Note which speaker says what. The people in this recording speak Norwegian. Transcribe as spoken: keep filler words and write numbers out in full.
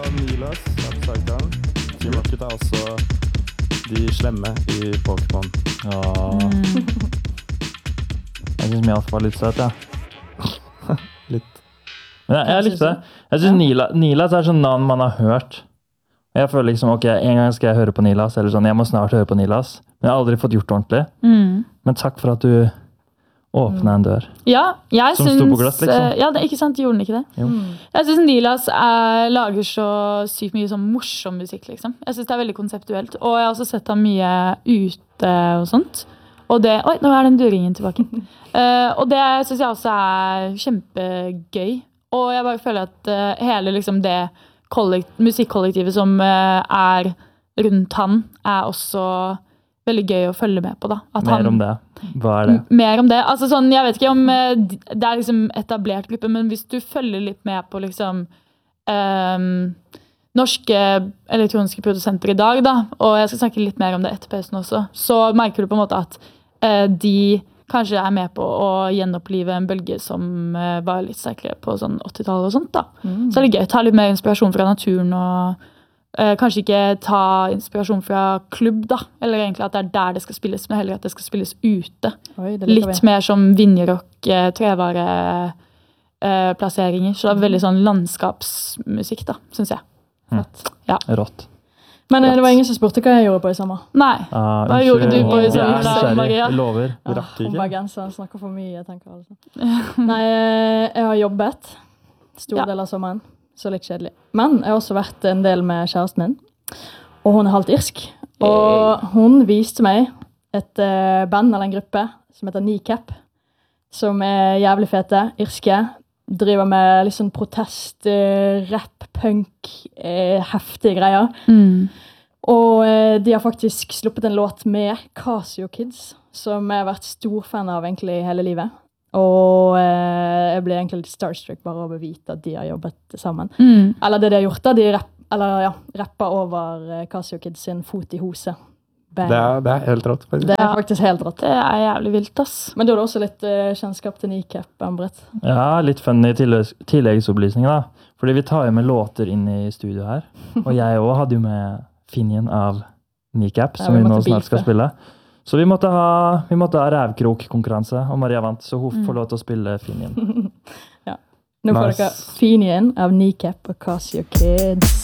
Speaker 1: Nilas Absalkan. Team Rocket er også de slemme i Pokémon.
Speaker 2: Ja. Mm. Jeg synes Mias var litt søt, ja.
Speaker 1: Litt.
Speaker 2: Men jeg, jeg likte det. Jeg synes Nila, Nilas er sånn navn man har hørt. Jeg føler liksom, ok, en gang skal jeg høre på Nilas, eller sånn, jeg må snart høre på Nilas. Men jeg har aldri fått gjort det ordentlig.
Speaker 3: Mm.
Speaker 2: Men takk for at du åpnet en dør.
Speaker 3: Ja, jeg
Speaker 2: som
Speaker 3: syns...
Speaker 2: stod på glass, liksom.
Speaker 3: Ja, det er ikke sant, gjorde den ikke det?
Speaker 2: Jo.
Speaker 3: Jeg synes Nilas er, lager så sykt mye sånn morsom musikk, liksom. Jeg synes det er veldig konseptuelt. Og jeg har også sett ham mye ute og sånt. Og det... Oi, nå er den døringen tilbake. uh, og det synes jeg også er kjempegøy. Og jeg bare føler at uh, hele liksom det musikkollektivet som uh, er rundt han, er også veldig gøy å følge med på da. At
Speaker 2: mer
Speaker 3: han,
Speaker 2: om det. Hva er det?
Speaker 3: Mer om det. Altså sånn, jeg vet ikke om uh, det er liksom etablert gruppe, men hvis du følger litt med på liksom um, norske elektroniske produsenter i dag da, og jeg skal snakke litt mer om det etter pausen også, så merker du på en måte at uh, de kanskje er med på å gjenopplive en bølge som uh, var litt sterkere på sånn åttitallet og sånt da. Mm. Så er det gøy å ta litt mer inspirasjon fra naturen og uh, kanskje ikke ta inspirasjon fra klubb da, eller egentlig at det er der det skal spilles, men heller at det skal spilles ute. Oi, litt mer som vinjerock, uh, trevare uh, plasseringer, så det er veldig sånn landskapsmusikk da, synes jeg.
Speaker 2: Mm.
Speaker 3: Ja.
Speaker 2: Rått.
Speaker 4: Men det var ingen som spurte hva jeg gjorde på i sommer.
Speaker 3: Nei.
Speaker 2: Ah,
Speaker 3: hva gjorde du på i sommer,
Speaker 2: da,
Speaker 3: Maria?
Speaker 2: Jeg lover.
Speaker 4: Ja, hun bergenser, snakker for mye, jeg tenker altså. Nei, jeg har jobbet stor ja. del av sommeren, så litt kjedelig. Men jeg har også vært en del med kjæresten min, og hun er halvt irsk. Og hun viste meg et uh, band eller en gruppe som heter Kneecap, som er jævlig fete, irske, driver med litt sånn protest, uh, rap, punk, uh, heftige greier. Mm. Og uh, de har faktisk sluppet en låt med Casio Kids, som jeg har vært stor fan av egentlig hele livet. Og uh, jeg ble egentlig litt starstruck bare over å vite at de har jobbet sammen. Mm. Eller det de har gjort da, de rapp, eller, ja, rapper over uh, Casio Kids sin Fot i hose.
Speaker 1: Det er, det er helt rått, faktisk.
Speaker 4: Det er faktisk helt rått.
Speaker 3: Det er jævlig vilt, ass.
Speaker 4: Men du har også litt uh, kjennskap til Kneecap, Ambret.
Speaker 2: Ja, litt funny tilleggs tilleggsopplysning da. Fordi vi tar jo med låter inn i studio her. Og jeg også hadde jo med Finian av Kneecap, som ja, vi, vi nå snart skal spille. Så vi måtte ha, vi måtte ha rævkrok-konkurranse, og Maria vant, så hun mm. får lov til å spille Finian.
Speaker 4: Ja. Nå får nice. Dere Finian av Kneecap og Casio Kids.